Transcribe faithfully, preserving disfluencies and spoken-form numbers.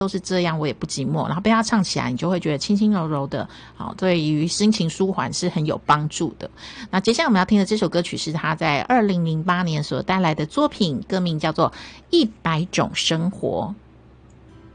都是这样，我也不寂寞。然后被他唱起来，你就会觉得轻轻柔柔的，好，对于心情舒缓是很有帮助的。那接下来我们要听的这首歌曲是他在二零零八年所带来的作品，歌名叫做《一百种生活》。